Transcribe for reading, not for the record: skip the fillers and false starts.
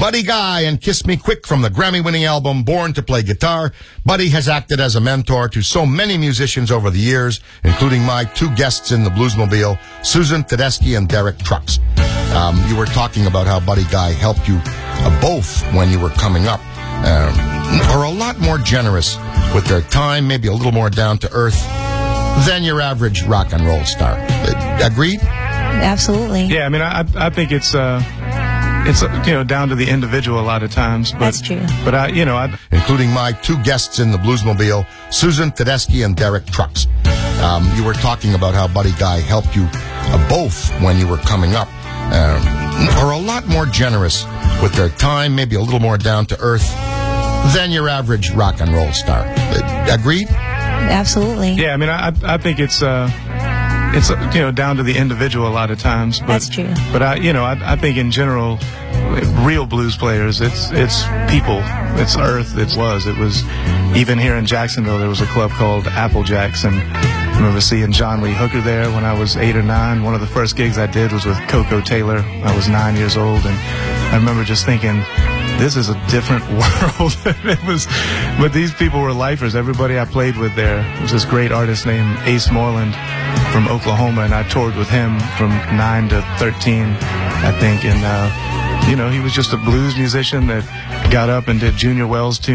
Buddy Guy and Kiss Me Quick from the Grammy-winning album Born to Play Guitar. Buddy has acted as a mentor to so many musicians over the years, including my two guests in the Bluesmobile, Susan Tedeschi and Derek Trucks. You were talking about how Buddy Guy helped you both when you were coming up, are a lot more generous with their time, maybe a little more down to earth than your average rock and roll star. Agreed? Absolutely. Yeah, I mean, I think it's down to the individual a lot of times. But, that's true. But including my two guests in the Bluesmobile, Susan Tedeschi and Derek Trucks. You were talking about how Buddy Guy helped you both when you were coming up, are a lot more generous with their time, maybe a little more down to earth than your average rock and roll star. Agreed? Absolutely. Yeah, I mean, I think it's down to the individual a lot of times. But, that's true. But I think in general, real blues players, it's people, it's earth. It was even here in Jacksonville, there was a club called Applejacks, and I remember seeing John Lee Hooker there when I was 8 or 9. One of the first gigs I did was with Coco Taylor. I was 9 years old, and I remember just thinking, this is a different world. But these people were lifers. Everybody I played with there was this great artist named Ace Moreland from Oklahoma, and I toured with him from 9 to 13, I think. And, he was just a blues musician that got up and did Junior Wells tunes.